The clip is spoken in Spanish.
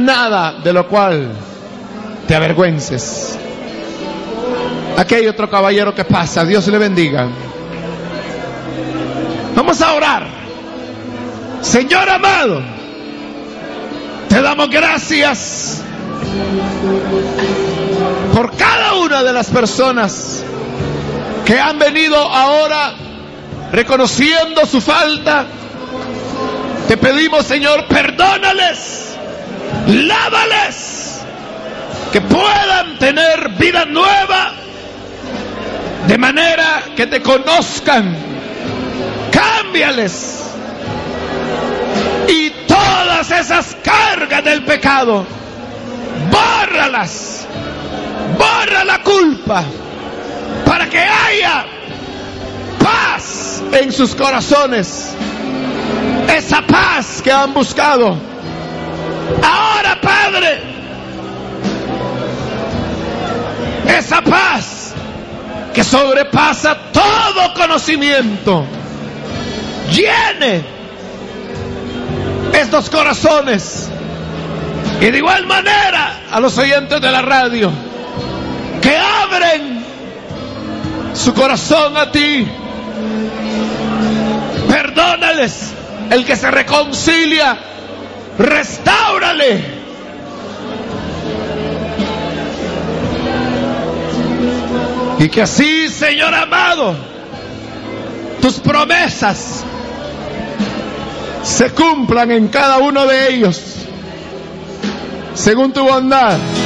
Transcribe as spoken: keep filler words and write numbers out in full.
nada de lo cual te avergüences. Aquí hay otro caballero que pasa, Dios le bendiga. Vamos a orar. Señor amado, te damos gracias por cada una de las personas que han venido ahora reconociendo su falta. Te pedimos, Señor, perdónales, lávales, que puedan tener vida nueva, de manera que te conozcan. Cámbiales, y todas esas cargas del pecado, bórralas, borra la culpa, para que haya paz en sus corazones, esa paz que han buscado. Ahora, Padre, esa paz que sobrepasa todo conocimiento, llene estos corazones. Y de igual manera a los oyentes de la radio que abren su corazón a ti, perdónales. El que se reconcilia, restáurale. Y que así, Señor amado, tus promesas se cumplan en cada uno de ellos, según tu bondad.